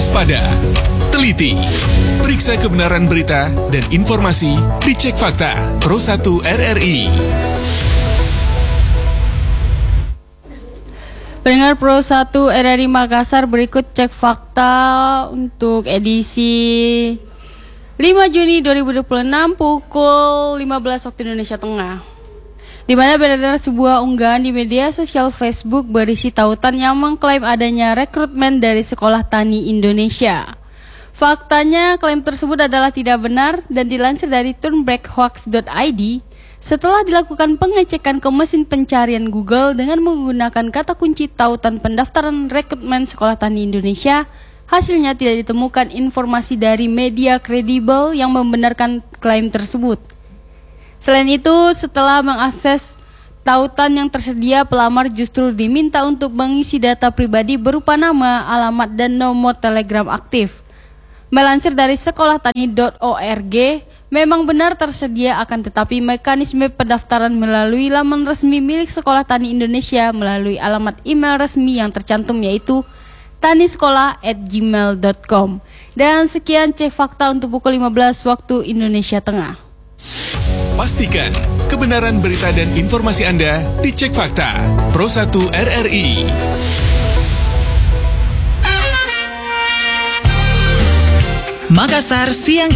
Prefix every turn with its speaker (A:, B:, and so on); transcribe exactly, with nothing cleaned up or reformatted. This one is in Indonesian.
A: waspada, teliti, periksa kebenaran berita dan informasi di Cek Fakta Pro satu R R I.
B: Pendengar Pro satu R R I Makassar, berikut Cek Fakta untuk edisi lima Juni dua ribu dua puluh enam pukul lima belas waktu Indonesia Tengah, di mana beredar sebuah unggahan di media sosial Facebook berisi tautan yang mengklaim adanya rekrutmen dari Sekolah Tani Indonesia. Faktanya, klaim tersebut adalah tidak benar dan dilansir dari turnbackhoax dot I D. Setelah dilakukan pengecekan ke mesin pencarian Google dengan menggunakan kata kunci tautan pendaftaran rekrutmen Sekolah Tani Indonesia, hasilnya tidak ditemukan informasi dari media kredibel yang membenarkan klaim tersebut. Selain itu, setelah mengakses tautan yang tersedia, pelamar justru diminta untuk mengisi data pribadi berupa nama, alamat, dan nomor telegram aktif. Melansir dari sekolah tani dot org, memang benar tersedia, akan tetapi mekanisme pendaftaran melalui laman resmi milik Sekolah Tani Indonesia melalui alamat email resmi yang tercantum, yaitu tanisekolah at gmail dot com. Dan sekian Cek Fakta untuk pukul lima belas waktu Indonesia Tengah.
A: Pastikan kebenaran berita dan informasi Anda di Cek Fakta Pro satu R R I.
C: Makassar Siang